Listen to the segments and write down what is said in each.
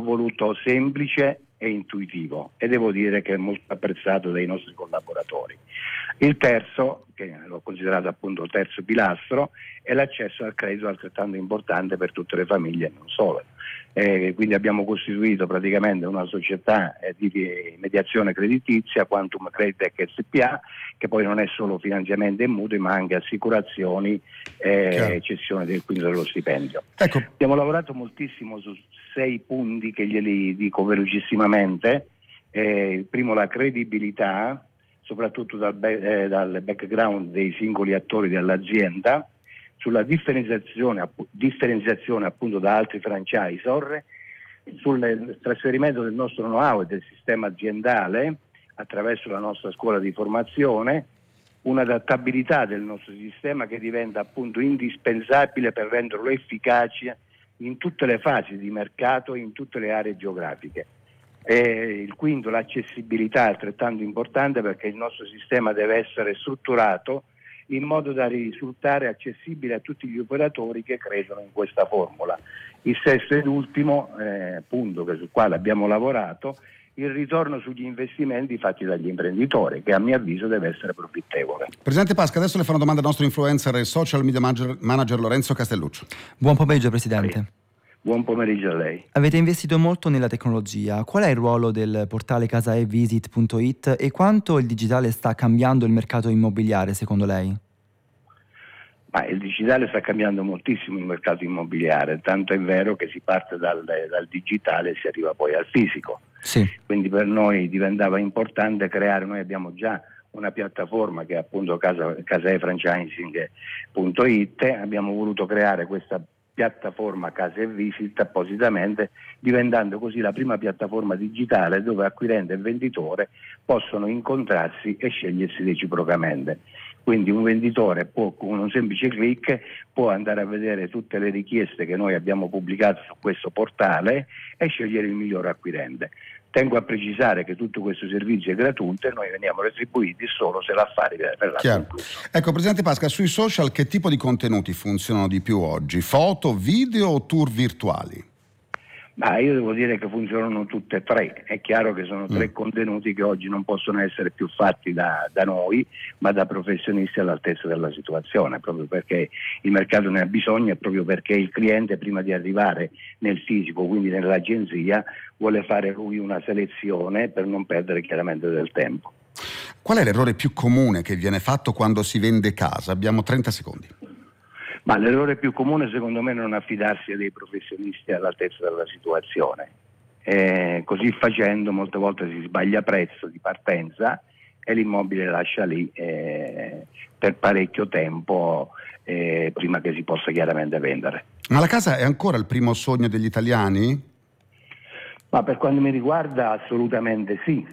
l'ho voluto semplice e intuitivo e devo dire che è molto apprezzato dai nostri collaboratori. Il terzo, che l'ho considerato appunto il terzo pilastro, è l'accesso al credito, altrettanto importante per tutte le famiglie e non solo. Quindi abbiamo costituito praticamente una società di mediazione creditizia, Quantum Creditech SPA, che poi non è solo finanziamenti e mutui ma anche assicurazioni e cessione del quinto dello stipendio. Ecco. Abbiamo lavorato moltissimo su 6 punti che glieli dico velocissimamente. Il primo, la credibilità, soprattutto dal background dei singoli attori dell'azienda, sulla differenziazione appunto da altri franchisor, sul trasferimento del nostro know-how e del sistema aziendale attraverso la nostra scuola di formazione, un'adattabilità del nostro sistema che diventa appunto indispensabile per renderlo efficace in tutte le fasi di mercato e in tutte le aree geografiche. E il quinto, l'accessibilità, altrettanto importante, perché il nostro sistema deve essere strutturato in modo da risultare accessibile a tutti gli operatori che credono in questa formula. Il sesto ed ultimo punto sul quale abbiamo lavorato, il ritorno sugli investimenti fatti dagli imprenditori, che a mio avviso deve essere profittevole. Presidente Pasca, adesso le fa una domanda al nostro influencer e social media manager Lorenzo Castelluccio. Buon pomeriggio, Presidente. Buon pomeriggio a lei. Avete investito molto nella tecnologia. Qual è il ruolo del portale casaevisit.it e quanto il digitale sta cambiando il mercato immobiliare secondo lei? Ma il digitale sta cambiando moltissimo il mercato immobiliare, tanto è vero che si parte dal digitale e si arriva poi al fisico. Sì. Quindi per noi diventava importante creare, noi abbiamo già una piattaforma che è appunto casaefranchising.it, abbiamo voluto creare questa piattaforma Casa e Visit appositamente, diventando così la prima piattaforma digitale dove acquirente e venditore possono incontrarsi e scegliersi reciprocamente. Quindi un venditore può, con un semplice click, può andare a vedere tutte le richieste che noi abbiamo pubblicato su questo portale e scegliere il migliore acquirente. Tengo a precisare che tutto questo servizio è gratuito e noi veniamo retribuiti solo se l'affare verrà concluso. Ecco, Presidente Pasca, sui social che tipo di contenuti funzionano di più oggi? Foto, video o tour virtuali? Ma io devo dire che funzionano tutte e tre. È chiaro che sono 3 contenuti che oggi non possono essere più fatti da noi, ma da professionisti all'altezza della situazione, proprio perché il mercato ne ha bisogno e proprio perché il cliente, prima di arrivare nel fisico, quindi nell'agenzia, vuole fare lui una selezione per non perdere chiaramente del tempo. Qual è l'errore più comune che viene fatto quando si vende casa? Abbiamo 30 secondi. Ma l'errore più comune secondo me è non affidarsi a dei professionisti all'altezza della situazione. Così facendo molte volte si sbaglia prezzo di partenza e l'immobile lascia lì per parecchio tempo prima che si possa chiaramente vendere. Ma la casa è ancora il primo sogno degli italiani? Ma per quanto mi riguarda assolutamente sì,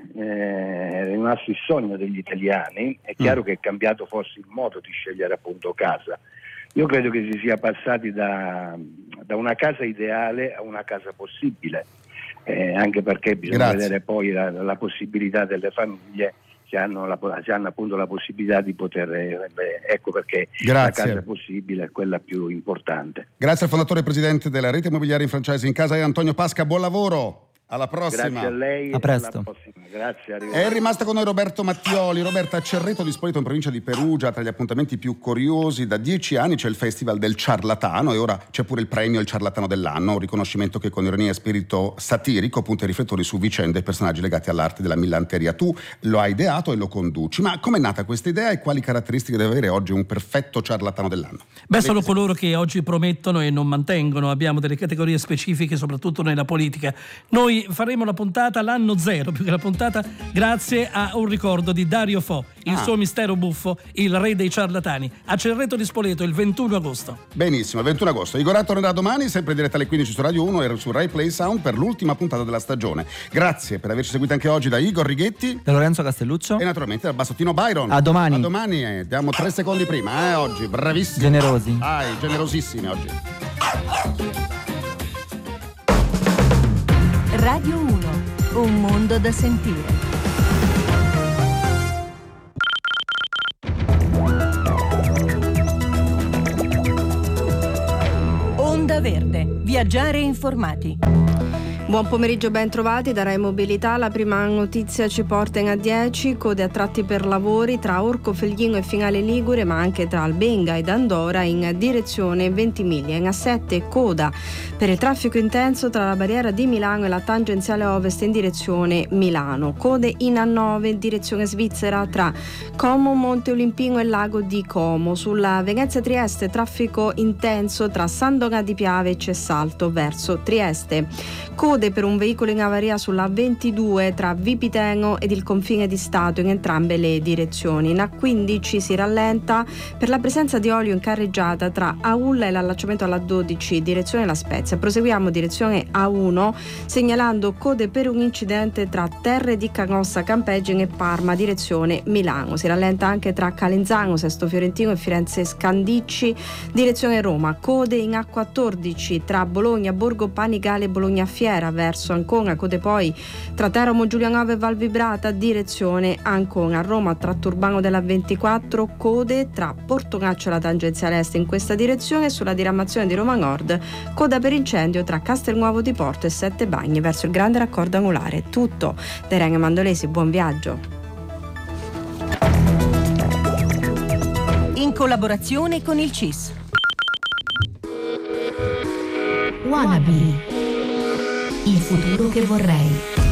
è rimasto il sogno degli italiani. È chiaro che è cambiato forse il modo di scegliere appunto casa. Io credo che si sia passati da una casa ideale a una casa possibile, anche perché bisogna vedere poi la possibilità delle famiglie che hanno appunto la possibilità di poter, ecco perché la casa possibile è quella più importante. Grazie al fondatore e presidente della rete immobiliare in franchising Casa e Antonio Pasca, buon lavoro. Alla prossima. Grazie a lei. A presto. Alla prossima. Grazie. È rimasto con noi Roberto Mattioli. Roberta, a Cerreto di Spoleto in provincia di Perugia, tra gli appuntamenti più curiosi, da 10 anni c'è il Festival del Ciarlatano e ora c'è pure il premio Il Ciarlatano dell'anno, un riconoscimento che con ironia e spirito satirico punta i riflettori su vicende e personaggi legati all'arte della millanteria. Tu lo hai ideato e lo conduci, ma com'è nata questa idea e quali caratteristiche deve avere oggi un perfetto ciarlatano dell'anno? Sono coloro che oggi promettono e non mantengono. Abbiamo delle categorie specifiche, soprattutto nella politica. Noi faremo la puntata l'anno zero, più che la puntata, grazie a un ricordo di Dario Fo, il suo mistero buffo, il re dei ciarlatani, a Cerreto di Spoleto il 21 agosto. Benissimo, il 21 agosto. Igor tornerà domani, sempre in diretta alle 15 su Radio 1 e su Rai Play Sound per l'ultima puntata della stagione. Grazie per averci seguito anche oggi da Igor Righetti, da Lorenzo Castelluccio e naturalmente dal Bassottino Byron. A domani. A domani, diamo 3 secondi prima, oggi, bravissimi. Generosi. Generosissimi oggi. Radio 1, un mondo da sentire. Onda Verde, viaggiare informati. Buon pomeriggio, ben trovati da Rai Mobilità. La prima notizia ci porta in A10, code a tratti per lavori tra Orco, Felghino e Finale Ligure, ma anche tra Albenga ed Andora in direzione Ventimiglia. In A7 coda per il traffico intenso tra la barriera di Milano e la tangenziale ovest in direzione Milano. Code in A9 in direzione Svizzera tra Como, Monte Olimpino e Lago di Como. Sulla Venezia Trieste traffico intenso tra San Donà di Piave e Cessalto verso Trieste. Code per un veicolo in avaria sulla 22 tra Vipiteno ed il confine di Stato in entrambe le direzioni. In A15 si rallenta per la presenza di olio in carreggiata tra Aulla e l'allacciamento alla 12 direzione La Spezia. Proseguiamo direzione A1 segnalando code per un incidente tra Terre di Canossa, Campeggio e Parma direzione Milano. Si rallenta anche tra Calenzano, Sesto Fiorentino e Firenze Scandicci direzione Roma. Code in A14 tra Bologna, Borgo Panigale e Bologna Fiera verso Ancona. Code poi tra Teramo, Giulianova e Valvibrata direzione Ancona. A Roma tratto urbano della 24 code tra Portonaccio e la tangenziale est in questa direzione. Sulla diramazione di Roma Nord coda per incendio tra Castelnuovo di Porto e Sette Bagni verso il grande raccordo angolare. Tutto da Irene Mandolesi, buon viaggio. In collaborazione con il CIS. Wannabe. Il futuro che vorrei.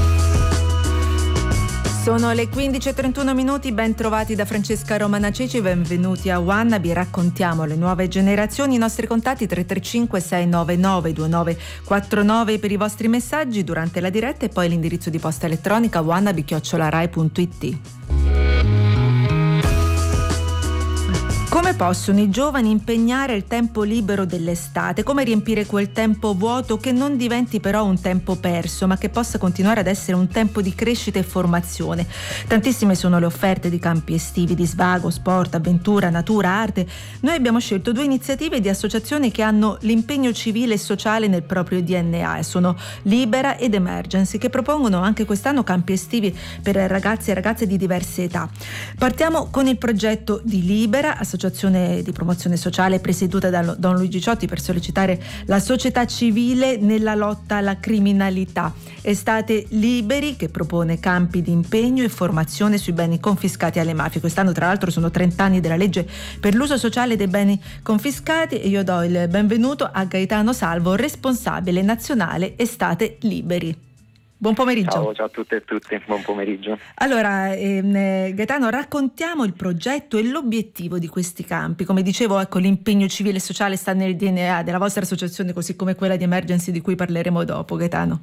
Sono le 15:31, ben trovati da Francesca Romana Ceci, benvenuti a Wannabe, raccontiamo le nuove generazioni, i nostri contatti 335 699 2949 per i vostri messaggi durante la diretta e poi l'indirizzo di posta elettronica wannabe@rai.it. Come possono i giovani impegnare il tempo libero dell'estate? Come riempire quel tempo vuoto che non diventi però un tempo perso, ma che possa continuare ad essere un tempo di crescita e formazione? Tantissime sono le offerte di campi estivi di svago, sport, avventura, natura, arte. Noi abbiamo scelto 2 iniziative di associazioni che hanno l'impegno civile e sociale nel proprio DNA, e sono Libera ed Emergency, che propongono anche quest'anno campi estivi per ragazzi e ragazze di diverse età. Partiamo con il progetto di Libera, associazione di promozione sociale presieduta da Don Luigi Ciotti per sollecitare la società civile nella lotta alla criminalità. Estate Liberi, che propone campi di impegno e formazione sui beni confiscati alle mafie. Quest'anno tra l'altro sono 30 anni della legge per l'uso sociale dei beni confiscati e io do il benvenuto a Gaetano Salvo, responsabile nazionale Estate Liberi. Buon pomeriggio. Ciao a tutte e tutti, buon pomeriggio. Allora, Gaetano, raccontiamo il progetto e l'obiettivo di questi campi. Come dicevo, ecco, l'impegno civile e sociale sta nel DNA della vostra associazione, così come quella di Emergency di cui parleremo dopo. Gaetano.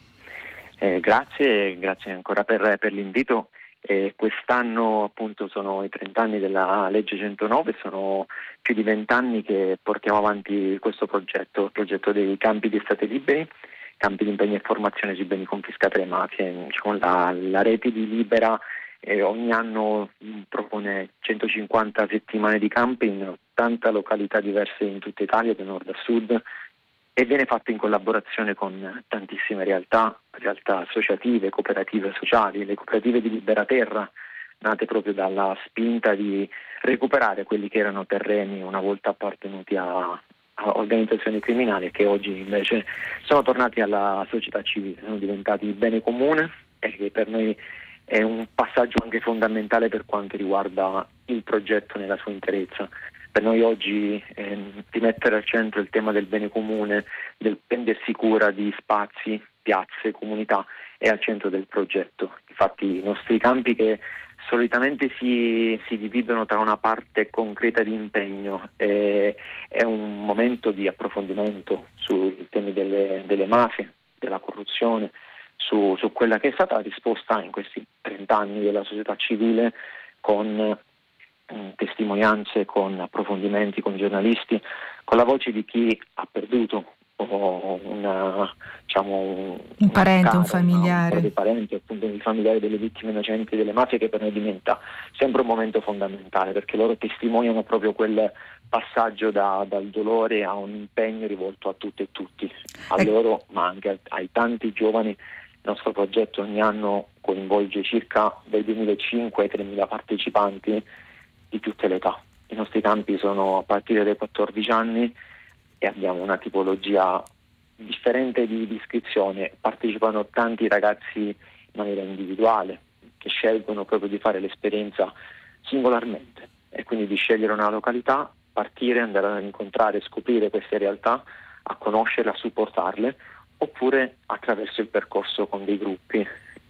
Grazie ancora per l'invito. Quest'anno appunto sono i 30 anni della legge 109, sono più di 20 anni che portiamo avanti questo progetto, il progetto dei campi di estate liberi, campi di impegno e formazione sui beni confiscati alle mafie. Diciamo, la rete di Libera ogni anno propone 150 settimane di campi in 80 località diverse in tutta Italia, da nord a sud, e viene fatto in collaborazione con tantissime realtà associative, cooperative sociali, le cooperative di Libera Terra, nate proprio dalla spinta di recuperare quelli che erano terreni una volta appartenuti a organizzazioni criminali, che oggi invece sono tornati alla società civile, sono diventati bene comune, e che per noi è un passaggio anche fondamentale per quanto riguarda il progetto nella sua interezza. Per noi oggi di mettere al centro il tema del bene comune, del prendersi cura di spazi, piazze, comunità, è al centro del progetto. Infatti i nostri campi, che solitamente si dividono tra una parte concreta di impegno e un momento di approfondimento sui temi delle mafie, della corruzione, su quella che è stata la risposta in questi 30 anni della società civile, con testimonianze, con approfondimenti, con giornalisti, con la voce di chi ha perduto un parente, un familiare, dei parenti, appunto i familiari delle vittime innocenti delle mafie, che per noi diventa sempre un momento fondamentale, perché loro testimoniano proprio quel passaggio dal dolore a un impegno rivolto a tutte e tutti, a loro ma anche ai tanti giovani. Il nostro progetto ogni anno coinvolge circa dai 2.500 ai 3.000 partecipanti di tutte le età. I nostri campi sono a partire dai 14 anni e abbiamo una tipologia differente di iscrizione, partecipano tanti ragazzi in maniera individuale, che scelgono proprio di fare l'esperienza singolarmente e quindi di scegliere una località, partire, andare a incontrare, scoprire queste realtà, a conoscerle, a supportarle, oppure attraverso il percorso con dei gruppi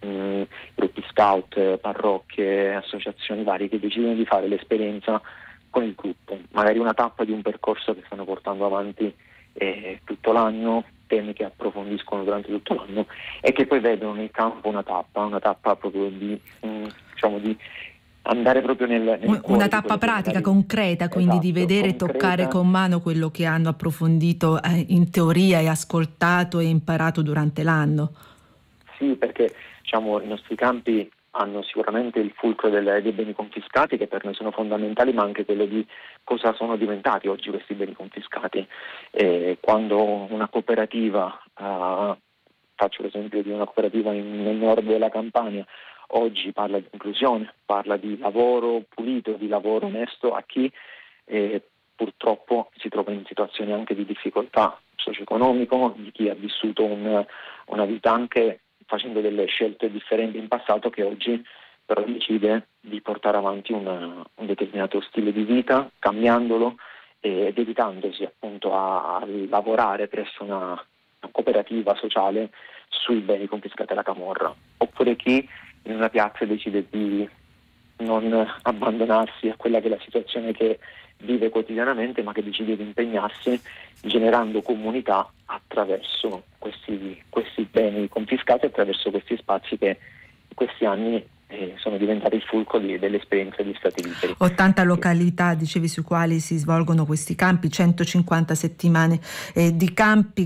scout, parrocchie, associazioni varie che decidono di fare l'esperienza con il gruppo, magari una tappa di un percorso che stanno portando avanti tutto l'anno, temi che approfondiscono durante tutto l'anno e che poi vedono nel campo una tappa proprio di andare proprio nel una tappa pratica, concreta, quindi esatto, di vedere e toccare con mano quello che hanno approfondito in teoria e ascoltato e imparato durante l'anno. Sì, perché i nostri campi hanno sicuramente il fulcro dei beni confiscati, che per noi sono fondamentali, ma anche quello di cosa sono diventati oggi questi beni confiscati. Quando una cooperativa, faccio l'esempio di una cooperativa nel nord della Campania, oggi parla di inclusione, parla di lavoro pulito, di lavoro onesto a chi purtroppo si trova in situazioni anche di difficoltà socio-economico, di chi ha vissuto una vita anche facendo delle scelte differenti in passato, che oggi però decide di portare avanti un determinato stile di vita, cambiandolo e dedicandosi appunto a lavorare presso una cooperativa sociale sui beni confiscati alla camorra. Oppure chi in una piazza decide di non abbandonarsi a quella che è la situazione che vive quotidianamente, ma che decide di impegnarsi generando comunità attraverso questi beni confiscati, attraverso questi spazi che in questi anni sono diventati il fulcro dell'esperienza di Stati Liberi. 80 località, dicevi, su quali si svolgono questi campi, 150 settimane di campi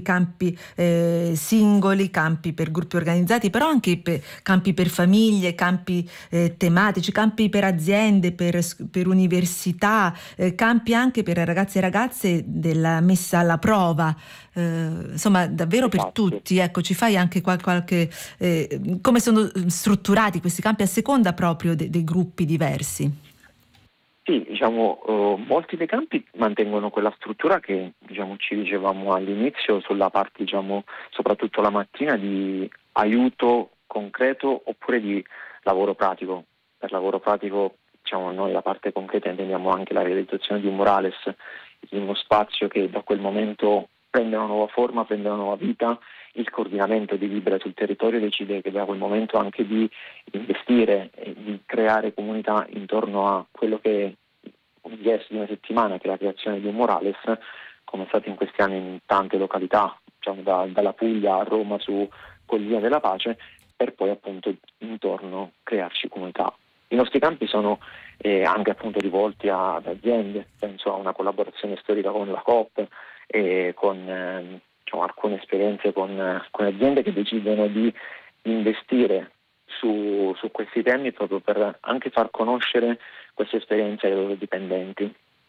singoli, campi per gruppi organizzati, però anche campi per famiglie, campi tematici, campi per aziende, per università, campi anche per ragazzi e ragazze della messa alla prova. Insomma, davvero per tutti. Ecco, ci fai anche qualche come sono strutturati questi campi a seconda proprio dei gruppi diversi? Sì, molti dei campi mantengono quella struttura che ci dicevamo all'inizio sulla parte, soprattutto la mattina, di aiuto concreto oppure di lavoro pratico. Per lavoro pratico, noi la parte concreta intendiamo anche la realizzazione di un murales in uno spazio che da quel momento prende una nuova forma, prende una nuova vita. Il coordinamento di Libera sul territorio decide che da quel momento anche di investire e di creare comunità intorno a quello che è un gesto di una settimana, che è la creazione di un murales, come è stato in questi anni in tante località, dalla Puglia a Roma su Colline della Pace, per poi appunto intorno crearci comunità. I nostri campi sono anche appunto rivolti ad aziende, penso a una collaborazione storica con la Coop e con alcune esperienze con aziende che decidono di investire su questi temi proprio per anche far conoscere queste esperienze ai loro dipendenti.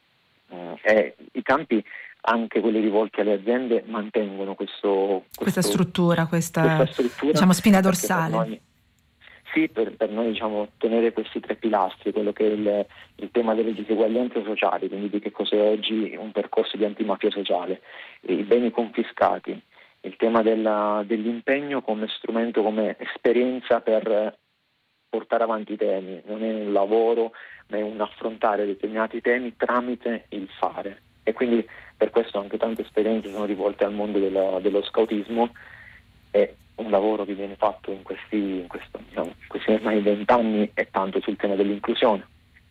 E i campi, anche quelli rivolti alle aziende, mantengono questa struttura, spina dorsale. Per noi tenere questi tre pilastri, quello che è il tema delle diseguaglianze sociali, quindi di che cos'è oggi un percorso di antimafia sociale, i beni confiscati, il tema dell'impegno come strumento, come esperienza per portare avanti i temi, non è un lavoro ma è un affrontare determinati temi tramite il fare, e quindi per questo anche tante esperienze sono rivolte al mondo dello scautismo. E un lavoro che viene fatto in questi ormai 20 anni è tanto sul tema dell'inclusione.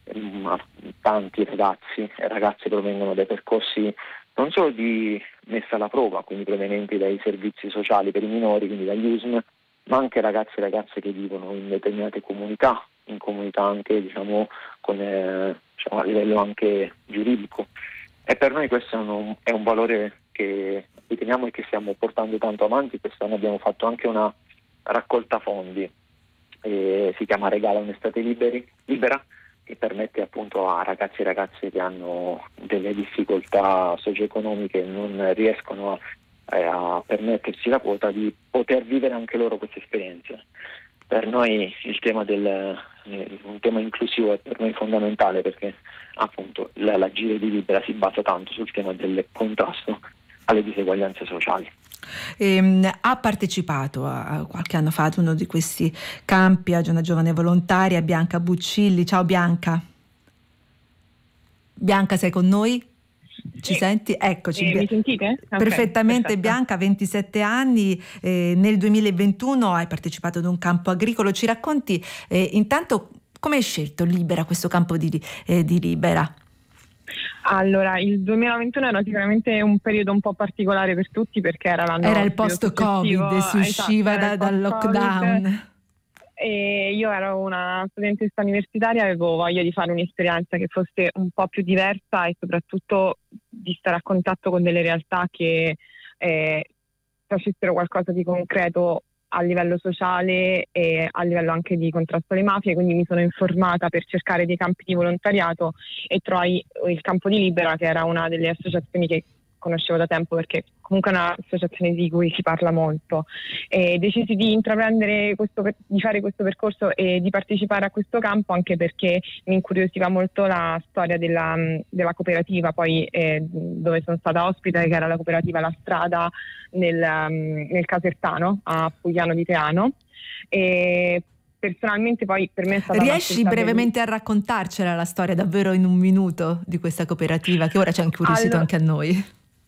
Tanti ragazzi e ragazze provengono dai percorsi non solo di messa alla prova, quindi provenienti dai servizi sociali per i minori, quindi dagli USM, ma anche ragazzi e ragazze che vivono in determinate comunità, in comunità anche con a livello anche giuridico. E per noi questo è un valore che riteniamo e che stiamo portando tanto avanti. Quest'anno abbiamo fatto anche una raccolta fondi, si chiama Regala un'estate libera, che permette appunto a ragazzi e ragazze che hanno delle difficoltà socio-economiche e non riescono a permettersi la quota di poter vivere anche loro queste esperienze. Per noi il tema un tema inclusivo è per noi fondamentale, perché appunto l'agire di Libera si basa tanto sul tema del contrasto alle diseguaglianze sociali. Ha partecipato qualche anno fa ad uno di questi campi, una giovane volontaria, Bianca Buccilli. Ciao Bianca. Bianca, sei con noi? Ci senti? Eccoci. Mi sentite? Okay, perfettamente. perfetto. Bianca, 27 anni, nel 2021 hai partecipato ad un campo agricolo. Ci racconti intanto come hai scelto Libera, questo campo di Libera? Allora, il 2021 era sicuramente un periodo un po' particolare per tutti, perché era il post-Covid, si usciva dal lockdown. E io ero una studentessa universitaria, avevo voglia di fare un'esperienza che fosse un po' più diversa e soprattutto di stare a contatto con delle realtà che facessero qualcosa di concreto a livello sociale e a livello anche di contrasto alle mafie. Quindi mi sono informata per cercare dei campi di volontariato e trovai il Campo di Libera, che era una delle associazioni che conoscevo da tempo, perché comunque è un'associazione di cui si parla molto, e decisi di intraprendere di fare questo percorso e di partecipare a questo campo, anche perché mi incuriosiva molto la storia della cooperativa, poi dove sono stata ospite, che era la cooperativa La Strada nel Casertano, a Pugliano di Teano. E personalmente poi per me è stata Riesci brevemente a raccontarcela la storia, davvero in un minuto, di questa cooperativa che ora ci ha incuriosito anche a noi?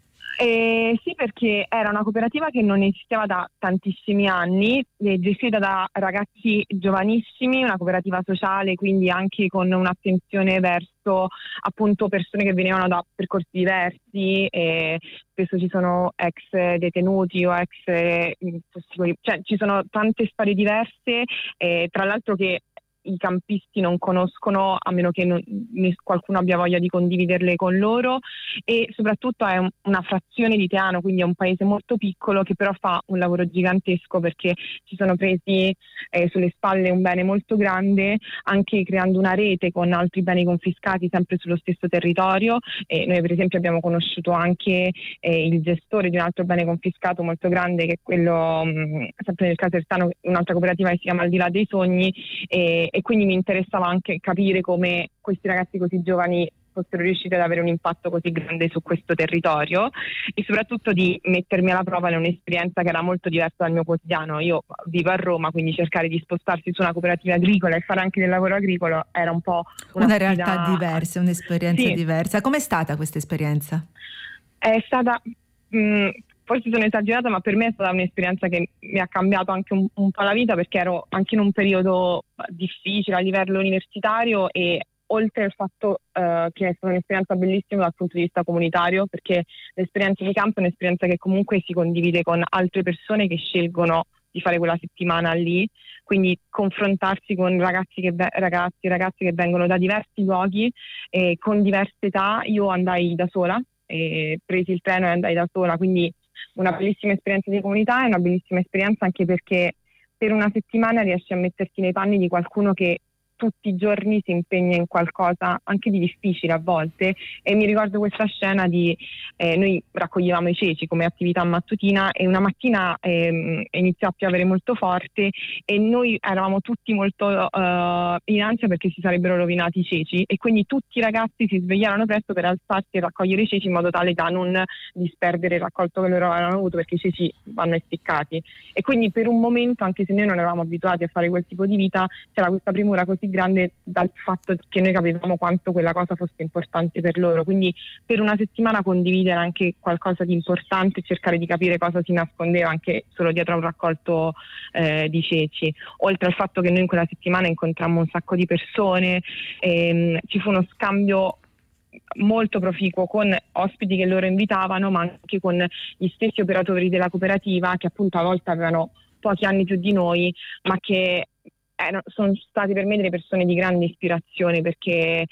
Sì, perché era una cooperativa che non esisteva da tantissimi anni, gestita da ragazzi giovanissimi, una cooperativa sociale, quindi anche con un'attenzione verso appunto persone che venivano da percorsi diversi, e spesso ci sono ex detenuti o ex cioè ci sono tante storie diverse, tra l'altro che i campisti non conoscono, a meno che qualcuno abbia voglia di condividerle con loro, e soprattutto è una frazione di Teano, quindi è un paese molto piccolo che però fa un lavoro gigantesco, perché ci sono presi sulle spalle un bene molto grande, anche creando una rete con altri beni confiscati sempre sullo stesso territorio. Noi per esempio abbiamo conosciuto anche il gestore di un altro bene confiscato molto grande, che è quello sempre nel Casertano, un'altra cooperativa che si chiama Al di là dei sogni, e quindi mi interessava anche capire come questi ragazzi così giovani fossero riusciti ad avere un impatto così grande su questo territorio, e soprattutto di mettermi alla prova in un'esperienza che era molto diversa dal mio quotidiano. Io vivo a Roma, quindi cercare di spostarsi su una cooperativa agricola e fare anche del lavoro agricolo era un po' una realtà diversa, un'esperienza diversa. Com'è stata questa esperienza? È stata... forse sono esagerata, ma per me è stata un'esperienza che mi ha cambiato anche un po' la vita, perché ero anche in un periodo difficile a livello universitario, e oltre al fatto che è stata un'esperienza bellissima dal punto di vista comunitario, perché l'esperienza di campo è un'esperienza che comunque si condivide con altre persone che scelgono di fare quella settimana lì, quindi confrontarsi con ragazzi e ragazze che vengono da diversi luoghi e con diverse età. Io andai da sola, presi il treno e andai da sola, quindi una bellissima esperienza di comunità e una bellissima esperienza anche perché per una settimana riesci a metterti nei panni di qualcuno che tutti i giorni si impegna in qualcosa anche di difficile a volte. E mi ricordo questa scena di noi raccoglievamo i ceci come attività mattutina, e una mattina iniziò a piovere molto forte e noi eravamo tutti molto in ansia perché si sarebbero rovinati i ceci, e quindi tutti i ragazzi si svegliarono presto per alzarsi e raccogliere i ceci in modo tale da non disperdere il raccolto che loro avevano avuto, perché i ceci vanno essiccati. E quindi per un momento, anche se noi non eravamo abituati a fare quel tipo di vita, c'era questa premura così grande dal fatto che noi capivamo quanto quella cosa fosse importante per loro. Quindi per una settimana condividere anche qualcosa di importante, cercare di capire cosa si nascondeva anche solo dietro a un raccolto di ceci, oltre al fatto che noi in quella settimana incontrammo un sacco di persone, ci fu uno scambio molto proficuo con ospiti che loro invitavano, ma anche con gli stessi operatori della cooperativa, che appunto a volte avevano pochi anni più di noi, ma che sono stati per me delle persone di grande ispirazione, perché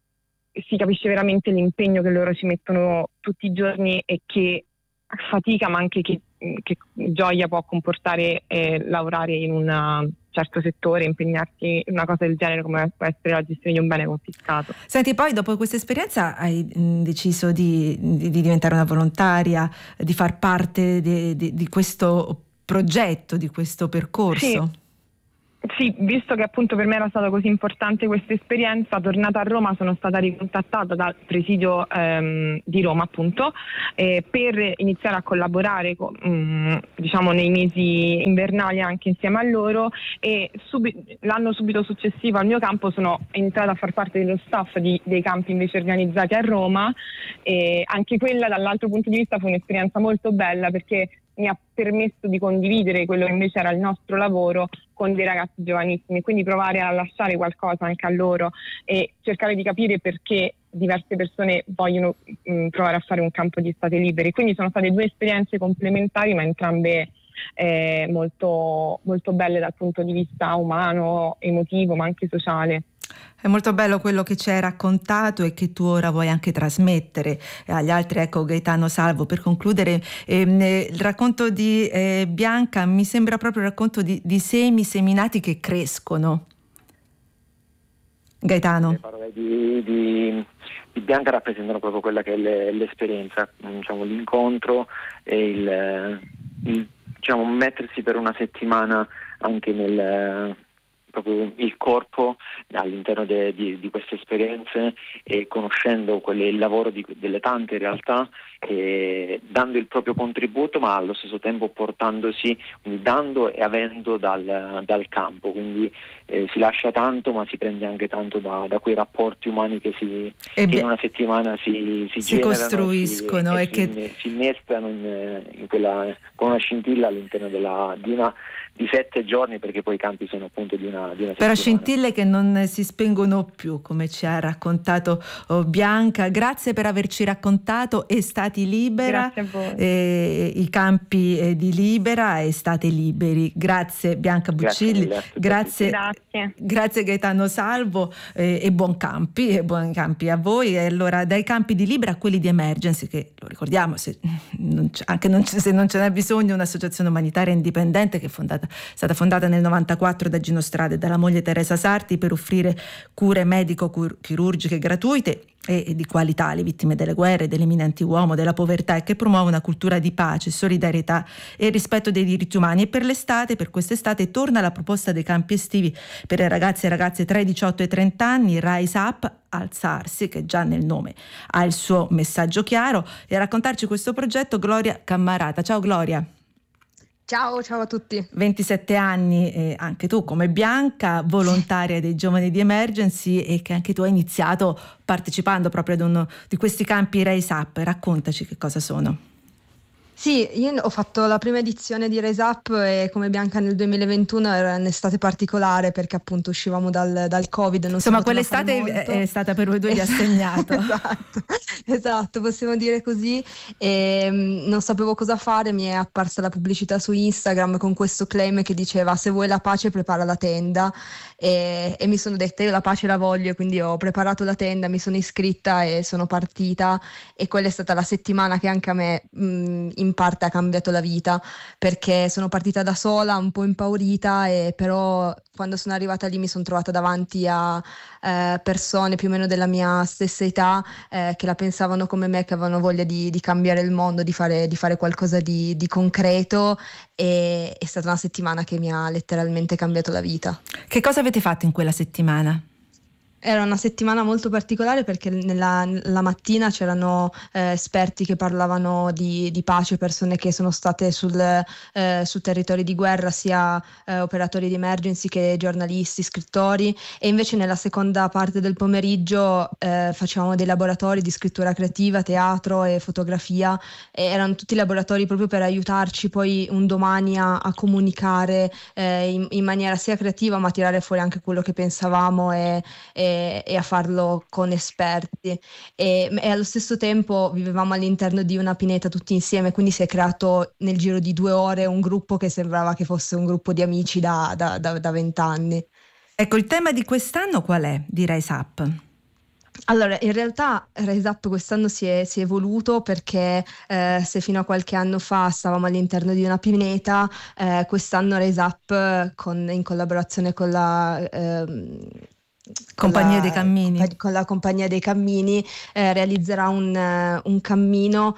si capisce veramente l'impegno che loro ci mettono tutti i giorni, e che fatica ma anche che gioia può comportare lavorare in un certo settore, impegnarsi in una cosa del genere come può essere la gestione di un bene confiscato. Senti, poi dopo questa esperienza hai deciso di diventare una volontaria, di far parte di questo progetto, di questo percorso? Sì. Sì, visto che appunto per me era stata così importante questa esperienza, tornata a Roma sono stata ricontattata dal presidio di Roma appunto per iniziare a collaborare diciamo nei mesi invernali anche insieme a loro, e l'anno subito successivo al mio campo sono entrata a far parte dello staff dei campi invece organizzati a Roma, e anche quella dall'altro punto di vista fu un'esperienza molto bella, perché mi ha permesso di condividere quello che invece era il nostro lavoro con dei ragazzi giovanissimi, quindi provare a lasciare qualcosa anche a loro e cercare di capire perché diverse persone vogliono provare a fare un campo di estate liberi. Quindi sono state 2 esperienze complementari, ma entrambe molto, molto belle dal punto di vista umano, emotivo, ma anche sociale. È molto bello quello che ci hai raccontato e che tu ora vuoi anche trasmettere agli altri. Ecco, Gaetano Salvo, per concludere, il racconto di Bianca mi sembra proprio il racconto di semi seminati che crescono. Gaetano. Le parole di Bianca rappresentano proprio quella che è l'esperienza, diciamo, l'incontro e il diciamo, mettersi per una settimana anche nel proprio il corpo all'interno di queste esperienze, e conoscendo il lavoro delle tante realtà, dando il proprio contributo, ma allo stesso tempo portandosi, quindi dando e avendo dal campo, quindi si lascia tanto ma si prende anche tanto da quei rapporti umani che in una settimana si generano, costruiscono e si innestano con una scintilla all'interno di 7 giorni, perché poi i campi sono appunto di una settimana. Però scintille che non si spengono più, come ci ha raccontato Bianca. Grazie per averci raccontato Estati Libera. Grazie a voi. I campi di Libera, Estate Liberi. Grazie Bianca Buccilli. Grazie Gaetano Salvo, e buoni campi a voi. E allora, dai campi di Libera a quelli di Emergency, che lo ricordiamo, se non ce n'è bisogno, un'associazione umanitaria indipendente che è stata fondata nel 94 da Gino Strada e dalla moglie Teresa Sarti per offrire cure medico-chirurgiche gratuite e di qualità alle vittime delle guerre, delle mine antiuomo, della povertà, e che promuove una cultura di pace, solidarietà e rispetto dei diritti umani. E per quest'estate torna la proposta dei campi estivi per i ragazzi e ragazze tra i 18 e i 30 anni, Rise Up, alzarsi, che già nel nome ha il suo messaggio chiaro. E a raccontarci questo progetto Gloria Cammarata. Ciao Gloria. Ciao a tutti. 27 anni, anche tu come Bianca, volontaria dei giovani di Emergency, e che anche tu hai iniziato partecipando proprio ad uno di questi campi Rise Up. Raccontaci che cosa sono. Sì, io ho fatto la prima edizione di Rise Up, e come Bianca nel 2021 era un'estate particolare perché appunto uscivamo dal Covid. Insomma, quell'estate è stata per voi due di assegnato. Esatto, possiamo dire così. E non sapevo cosa fare, mi è apparsa la pubblicità su Instagram con questo claim che diceva: se vuoi la pace prepara la tenda, e mi sono detta io la pace la voglio, quindi ho preparato la tenda, mi sono iscritta e sono partita, e quella è stata la settimana che anche a me in parte ha cambiato la vita, perché sono partita da sola, un po' impaurita, e però quando sono arrivata lì mi sono trovata davanti a persone più o meno della mia stessa età, che la pensavano come me, che avevano voglia di cambiare il mondo, di fare qualcosa di concreto, e è stata una settimana che mi ha letteralmente cambiato la vita. Che cosa avete fatto in quella settimana? Era una settimana molto particolare perché la mattina c'erano esperti che parlavano di pace, persone che sono state su territori di guerra, sia operatori di emergency che giornalisti, scrittori, e invece nella seconda parte del pomeriggio facevamo dei laboratori di scrittura creativa, teatro e fotografia, e erano tutti laboratori proprio per aiutarci poi un domani a comunicare in maniera sia creativa, ma tirare fuori anche quello che pensavamo e a farlo con esperti, e allo stesso tempo vivevamo all'interno di una pineta tutti insieme, quindi si è creato nel giro di 2 ore un gruppo che sembrava che fosse un gruppo di amici da 20 anni. Ecco, il tema di quest'anno qual è di Rise Up? Allora, in realtà Rise Up quest'anno si è evoluto, perché se fino a qualche anno fa stavamo all'interno di una pineta, quest'anno Rise Up in collaborazione con la Compagnia dei Cammini. Con la Compagnia dei Cammini realizzerà un cammino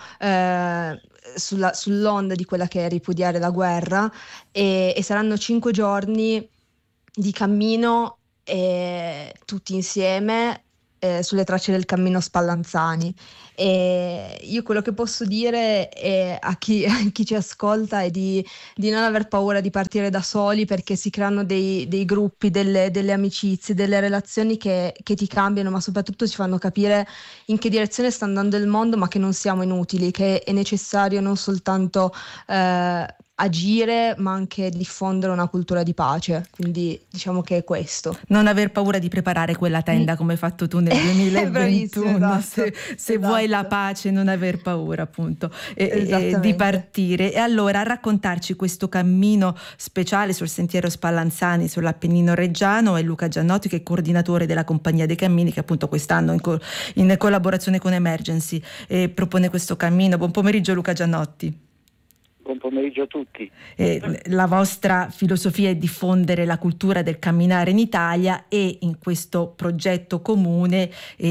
sull'onda di quella che è ripudiare la guerra, e saranno 5 giorni di cammino tutti insieme sulle tracce del cammino Spallanzani. E io quello che posso dire a chi ci ascolta è di non aver paura di partire da soli, perché si creano dei gruppi, delle amicizie, delle relazioni che ti cambiano, ma soprattutto ci fanno capire in che direzione sta andando il mondo, ma che non siamo inutili, che è necessario non soltanto agire, ma anche diffondere una cultura di pace. Quindi diciamo che è questo. Non aver paura di preparare quella tenda come hai fatto tu nel 2021. Se vuoi la pace, non aver paura appunto di partire. E allora raccontarci questo cammino speciale sul sentiero Spallanzani sull'Appennino reggiano è Luca Giannotti, che è coordinatore della Compagnia dei Cammini, che appunto quest'anno in collaborazione con Emergency propone questo cammino. Buon pomeriggio Luca Giannotti. Buon pomeriggio a tutti. La vostra filosofia è diffondere la cultura del camminare in Italia e in questo progetto comune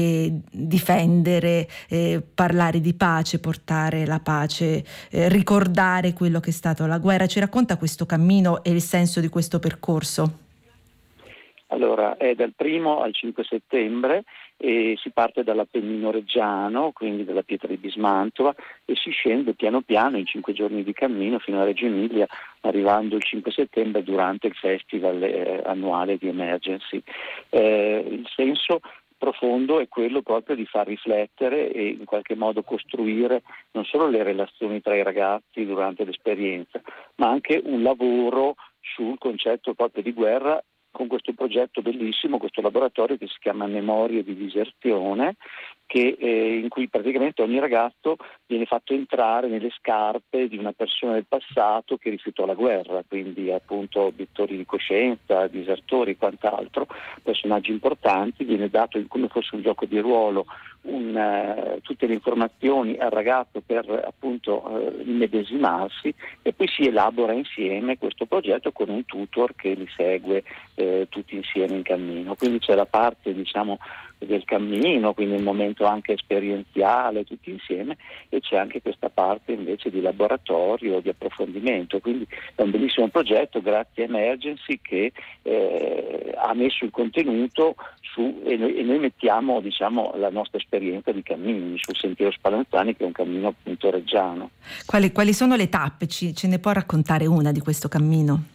difendere, parlare di pace, portare la pace, ricordare quello che è stato la guerra. Ci racconta questo cammino e il senso di questo percorso? Allora, è dal 1 al 5 settembre e si parte dall'Appennino reggiano, quindi dalla Pietra di Bismantova, e si scende piano piano in 5 giorni di cammino fino a Reggio Emilia, arrivando il 5 settembre durante il festival annuale di Emergency. Il senso profondo è quello proprio di far riflettere e in qualche modo costruire non solo le relazioni tra i ragazzi durante l'esperienza, ma anche un lavoro sul concetto proprio di guerra, con questo progetto bellissimo, questo laboratorio che si chiama Memorie di diserzione, in cui praticamente ogni ragazzo viene fatto entrare nelle scarpe di una persona del passato che rifiutò la guerra, quindi appunto obiettori di coscienza, disertori e quant'altro, personaggi importanti. Viene dato come fosse un gioco di ruolo tutte le informazioni al ragazzo per appunto immedesimarsi, e poi si elabora insieme questo progetto con un tutor che li segue tutti insieme in cammino. Quindi c'è la parte del cammino, quindi il momento anche esperienziale tutti insieme, e c'è anche questa parte invece di laboratorio, di approfondimento. Quindi è un bellissimo progetto, grazie a Emergency, che ha messo il contenuto e noi mettiamo la nostra esperienza di cammini sul sentiero Spallanzani, che è un cammino appunto reggiano. Quali sono le tappe? Ce ne può raccontare una di questo cammino?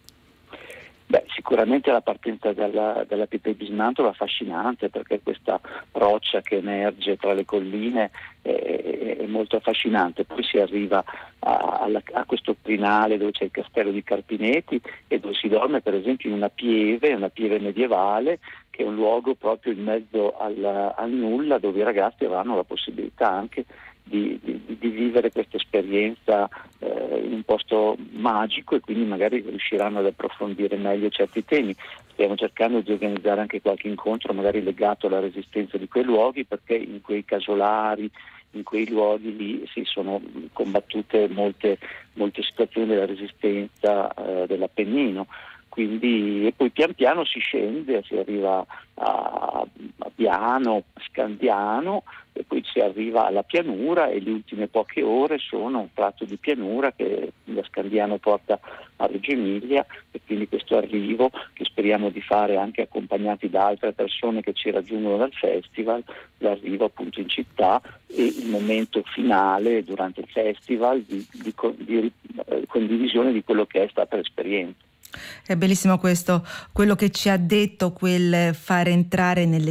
Sicuramente la partenza dalla Pietra di Bismantova è affascinante, perché questa roccia che emerge tra le colline è molto affascinante. Poi si arriva a questo crinale dove c'è il castello di Carpinetti e dove si dorme per esempio in una pieve medievale, che è un luogo proprio in mezzo al nulla, dove i ragazzi avranno la possibilità anche di vivere questa esperienza in un posto magico, e quindi magari riusciranno ad approfondire meglio certi temi. Stiamo cercando di organizzare anche qualche incontro magari legato alla resistenza di quei luoghi, perché in quei casolari, in quei luoghi lì si sono combattute molte situazioni della resistenza dell'Appennino. Quindi, e poi pian piano si scende, si arriva a Piano, Scandiano, e poi si arriva alla pianura, e le ultime poche ore sono un tratto di pianura che da Scandiano porta a Reggio Emilia, e quindi questo arrivo che speriamo di fare anche accompagnati da altre persone che ci raggiungono dal festival, l'arrivo appunto in città e il momento finale durante il festival di condivisione di quello che è stata l'esperienza. È bellissimo questo, quello che ci ha detto, quel fare entrare i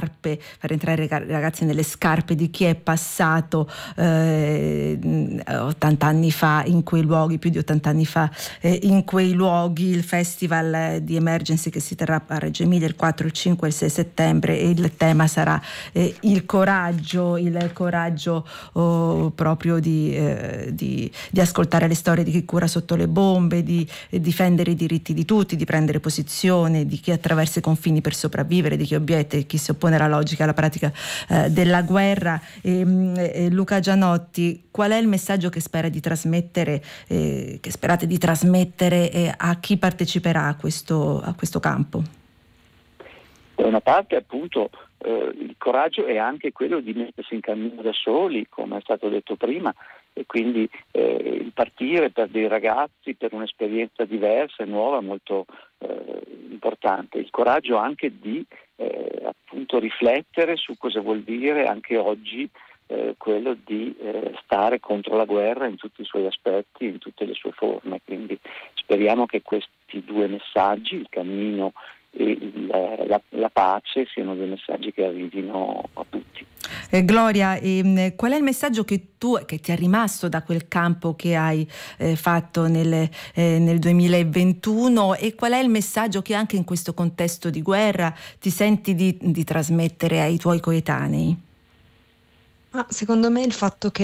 ragazzi nelle scarpe di chi è passato 80 anni fa in quei luoghi, più di 80 anni fa in quei luoghi. Il festival di Emergency che si terrà a Reggio Emilia il 4, il 5 e il 6 settembre, e il tema sarà il coraggio proprio di ascoltare le storie di chi cura sotto le bombe, di difendere i diritti di tutti, di prendere posizione, di chi attraversa i confini per sopravvivere, di chi obietta e chi si oppone alla logica, alla pratica della guerra. Luca Giannotti, qual è il messaggio che sperate di trasmettere a chi parteciperà a questo campo? Da una parte appunto il coraggio è anche quello di mettersi in cammino da soli, come è stato detto prima, e quindi il partire per dei ragazzi per un'esperienza diversa e nuova, molto importante, il coraggio anche di appunto riflettere su cosa vuol dire anche oggi quello di stare contro la guerra in tutti i suoi aspetti, in tutte le sue forme. Quindi speriamo che questi due messaggi, il cammino e la pace, siano dei messaggi che arrivino a tutti. Gloria, qual è il messaggio che ti è rimasto da quel campo che hai fatto nel 2021, e qual è il messaggio che anche in questo contesto di guerra ti senti di trasmettere ai tuoi coetanei? Secondo me il fatto che